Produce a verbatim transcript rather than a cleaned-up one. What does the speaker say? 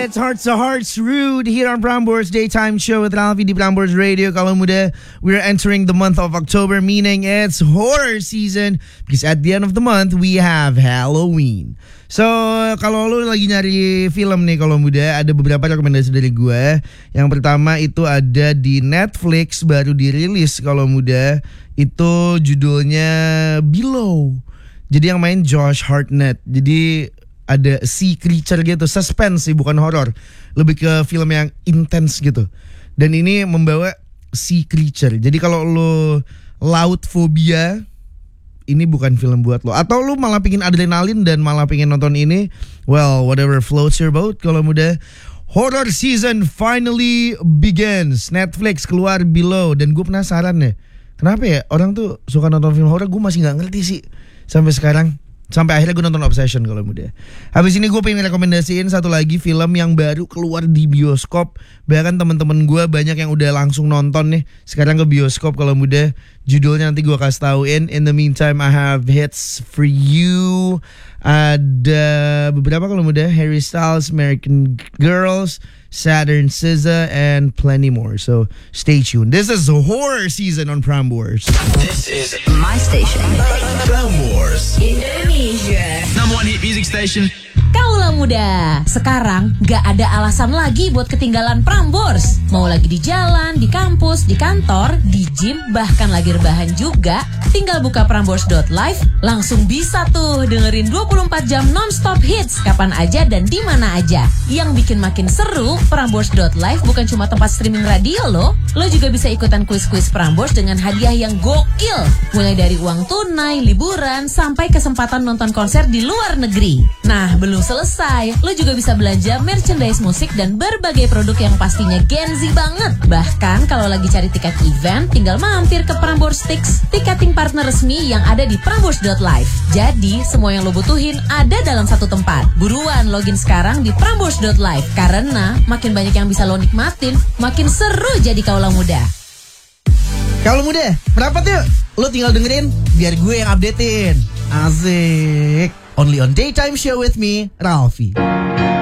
It's Hearts to Hearts Rude here on Prambors Daytime Show with Ralphie di Prambors Radio. Kalau muda, we're entering the month of October, meaning it's horror season because at the end of the month we have Halloween. So, kalau lu lagi nyari film nih kalau muda, ada beberapa rekomendasi dari gue. Yang pertama itu ada di Netflix, baru dirilis kalau muda. Itu judulnya Below. Jadi yang main Josh Hartnett. Jadi ada sea creature gitu, suspense sih, bukan horor. Lebih ke film yang intens gitu. Dan ini membawa sea creature. Jadi kalau lo laut phobia, ini bukan film buat lo. Atau lo malah pingin adrenalin dan malah pingin nonton ini, well, whatever floats your boat kalau muda. Horror season finally begins. Netflix keluar Below. Dan gue penasaran deh, kenapa ya orang tuh suka nonton film horror? Gue masih gak ngerti sih sampai sekarang. Sampai akhirnya gue nonton Obsession kalau muda. Habis ini gue pengen rekomendasiin satu lagi film yang baru keluar di bioskop. Bahkan teman-teman gue banyak yang udah langsung nonton nih sekarang ke bioskop kalau muda. Judulnya nanti gue kasih tauin. In the meantime, I have hits for you. Ada beberapa kalau muda: Harry Styles, American Girls, Saturn S Z A, and plenty more. So stay tuned. This is horror season on Prambors. This is my station, Prambors Indonesia, number one hit music station. Kaulah muda, sekarang gak ada alasan lagi buat ketinggalan Prambors. Mau lagi di jalan, di kampus, di kantor, di gym, bahkan lagi rebahan juga, tinggal buka prambors dot live, langsung bisa tuh dengerin dua puluh empat jam non-stop hits kapan aja dan di mana aja. Yang bikin makin seru, prambors dot live bukan cuma tempat streaming radio loh. Lo juga bisa ikutan kuis-kuis Prambors dengan hadiah yang gokil. Mulai dari uang tunai, liburan, sampai kesempatan nonton konser di luar negeri. Nah, belum selesai, lo juga bisa belanja merchandise musik dan berbagai produk yang pastinya Gen Z banget. Bahkan kalau lagi cari tiket event, tinggal mampir ke Prambors Tix, tiketing partner resmi yang ada di prambors dot live. Jadi, semua yang lo butuhin ada dalam satu tempat. Buruan login sekarang di prambors dot live, karena makin banyak yang bisa lo nikmatin, makin seru jadi kaulah muda. Kalau muda, berapa tuh? Lo tinggal dengerin, biar gue yang updatein. Asik. Only on Daytime Show with me, Ralphie.